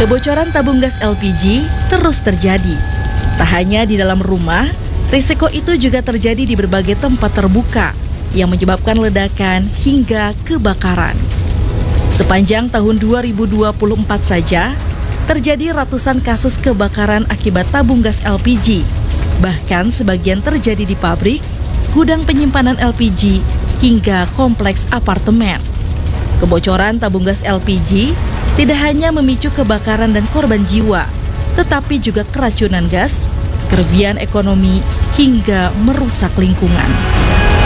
Kebocoran tabung gas LPG terus terjadi. Tak hanya di dalam rumah, risiko itu juga terjadi di berbagai tempat terbuka yang menyebabkan ledakan hingga kebakaran. Sepanjang tahun 2024 saja, terjadi ratusan kasus kebakaran akibat tabung gas LPG. Bahkan sebagian terjadi di pabrik, gudang penyimpanan LPG, hingga kompleks apartemen. Kebocoran tabung gas LPG tidak hanya memicu kebakaran dan korban jiwa, tetapi juga keracunan gas, kerugian ekonomi, hingga merusak lingkungan.